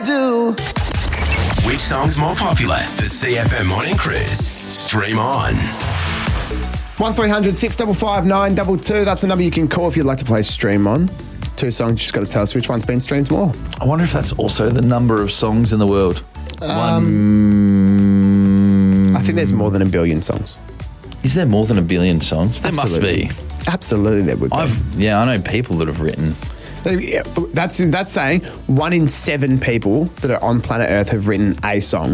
Do. Which song's more popular? The CFM Morning Cruise. Stream on. 1300 655 922. That's the number you can call if you'd like to play Stream On. 2 songs, you just got to tell us which one's been streamed more. I wonder if that's also the number of songs in the world. I think there's more than 1 billion songs. Is there more than 1 billion songs? There Absolutely. must be. Absolutely, there would be. I know people that have written. That's saying 1 in 7 people that are on planet Earth have written a song.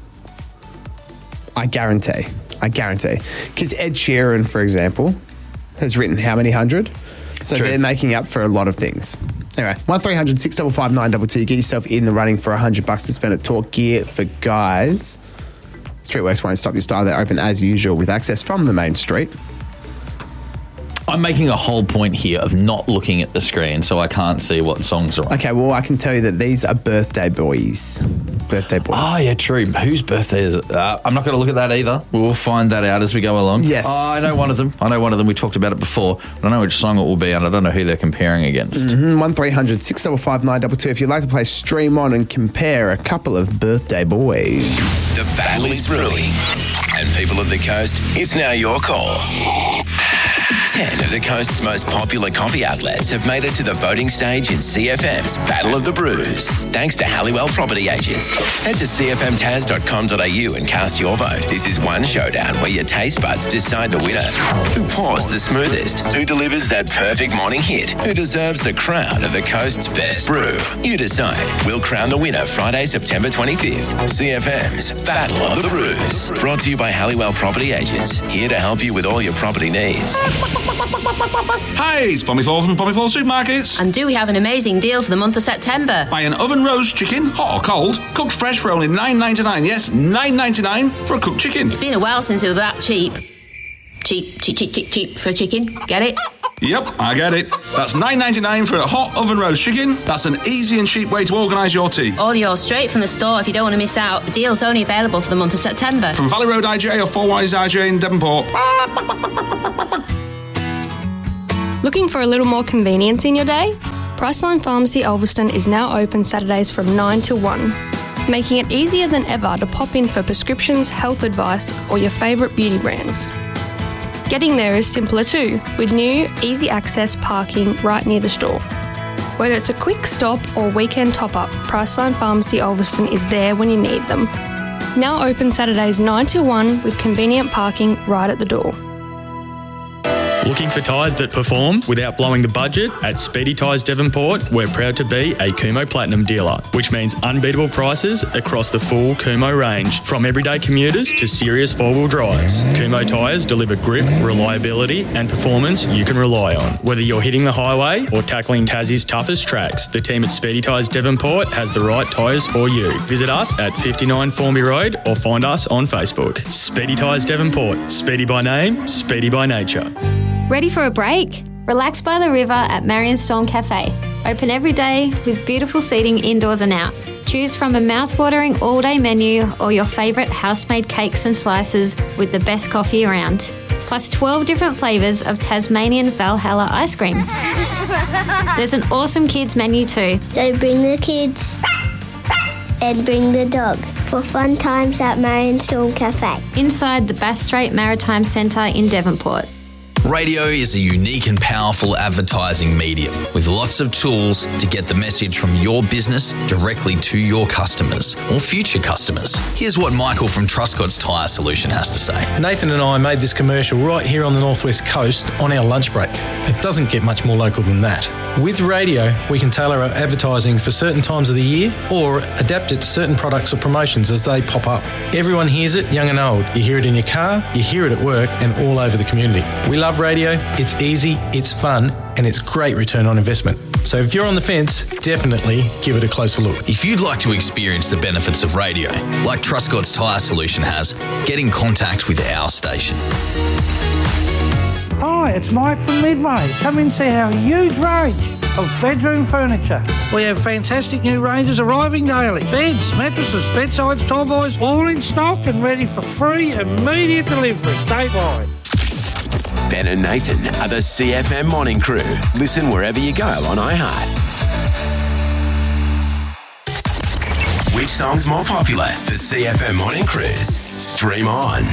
I guarantee. Because Ed Sheeran, for example, has written how many hundred? So True. they're making up for a lot of things. Anyway, 1300 655 922. Get yourself in the running for $100 to spend at Talk Gear for Guys. Streetworks won't stop your style. They're open as usual with access from the main street. I'm making a whole point here of not looking at the screen so I can't see what songs are on. Okay, well, I can tell you that these are birthday boys. Oh, yeah, true. Whose birthday is it? I'm not going to look at that either. We'll find that out as we go along. Yes. Oh, I know one of them. We talked about it before. I don't know which song it will be, and I don't know who they're comparing against. 1300 655 922. If you'd like to play Stream On and compare a couple of birthday boys. The battle is brewing. And people of the coast, it's now your call. 10 of the coast's most popular coffee outlets have made it to the voting stage in CFM's Battle of the Brews, thanks to Halliwell Property Agents. Head to cfmtaz.com.au and cast your vote. This is one showdown where your taste buds decide the winner. Who pours the smoothest? Who delivers that perfect morning hit? Who deserves the crown of the coast's best brew? You decide. We'll crown the winner Friday, September 25th. CFM's Battle of the Brews. Brought to you by Halliwell Property Agents. Here to help you with all your property needs. Hi, it's Pommy Paul from Pommy Paul Supermarkets. And do we have an amazing deal for the month of September? Buy an oven roast chicken, hot or cold, cooked fresh for only $9.99. Yes, $9.99 for a cooked chicken. It's been a while since it was that cheap. Cheap for a chicken. Get it? Yep, I get it. That's $9.99 for a hot oven roast chicken. That's an easy and cheap way to organise your tea. Order yours straight from the store if you don't want to miss out. The deal's only available for the month of September. From Valley Road IGA or Four Wise IGA in Devonport. Looking for a little more convenience in your day? Priceline Pharmacy Ulverston is now open Saturdays from 9 till 1, making it easier than ever to pop in for prescriptions, health advice, or your favourite beauty brands. Getting there is simpler too, with new, easy access parking right near the store. Whether it's a quick stop or weekend top-up, Priceline Pharmacy Ulverston is there when you need them. Now open Saturdays 9 till 1 with convenient parking right at the door. Looking for tyres that perform without blowing the budget? At Speedy Tyres Devonport, we're proud to be a Kumho Platinum dealer, which means unbeatable prices across the full Kumho range, from everyday commuters to serious four-wheel drives. Kumho tyres deliver grip, reliability and performance you can rely on. Whether you're hitting the highway or tackling Tassie's toughest tracks, the team at Speedy Tyres Devonport has the right tyres for you. Visit us at 59 Formby Road or find us on Facebook. Speedy Tyres Devonport. Speedy by name, speedy by nature. Ready for a break? Relax by the river at Marion Storm Cafe. Open every day with beautiful seating indoors and out. Choose from a mouth-watering all-day menu or your favourite house-made cakes and slices with the best coffee around. Plus 12 different flavours of Tasmanian Valhalla ice cream. There's an awesome kids menu too. So bring the kids and bring the dog for fun times at Marion Storm Cafe. Inside the Bass Strait Maritime Centre in Devonport. Radio is a unique and powerful advertising medium with lots of tools to get the message from your business directly to your customers or future customers. Here's what Michael from Truscott's Tyre Solution has to say. Nathan and I made this commercial right here on the Northwest Coast on our lunch break. It doesn't get much more local than that. With radio, we can tailor our advertising for certain times of the year or adapt it to certain products or promotions as they pop up. Everyone hears it, young and old. You hear it in your car, you hear it at work and all over the community. We love radio, it's easy, it's fun, and it's great return on investment. So if you're on the fence, definitely give it a closer look. If you'd like to experience the benefits of radio, like Truscott's Tyre Solution has, get in contact with our station. Hi, it's Mike from Midway. Come and see our huge range of bedroom furniture. We have fantastic new ranges arriving daily. Beds, mattresses, bedsides, tall boys, all in stock and ready for free immediate delivery statewide. Ben and Nathan are the CFM Morning Crew. Listen wherever you go on iHeart. Which song's more popular? The CFM Morning Cruise. Stream on.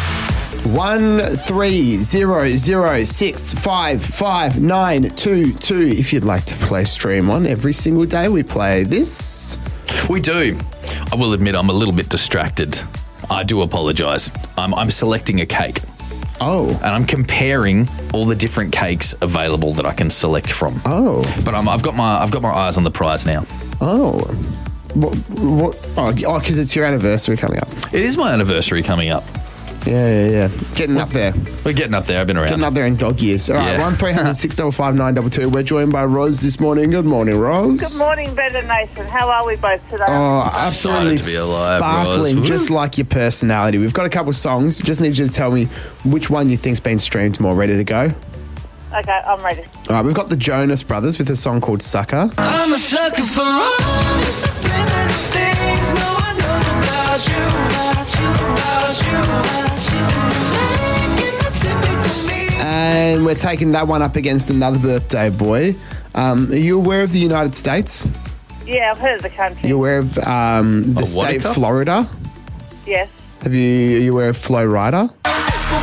1300655922. If you'd like to play Stream On every single day, we play this. We do. I will admit I'm a little bit distracted. I do apologise. I'm selecting a cake. Oh. And I'm comparing all the different cakes available that I can select from. Oh. But I've got my eyes on the prize now. Oh. What? Oh, because it's your anniversary coming up. It is my anniversary coming up. Yeah. Getting up there. We're getting up there. I've been around. Getting up there in dog years. All right, 1300 655 922. We're joined by Roz this morning. Good morning, Roz. Good morning, Ben and Nathan. How are we both today? Oh, absolutely to be alive, sparkling, Roz. just like your personality. We've got a couple of songs. Just need you to tell me which one you think's been streamed more. Ready to go? Okay, I'm ready. All right, we've got the Jonas Brothers with a song called Sucker. I'm a sucker for all the subliminal things no one knows about you. And we're taking that one up against another birthday boy. Are you aware of the United States? Yeah, I've heard of the country. Are you aware of the state Watica? Florida? Yes. Are you aware of Flo Rida?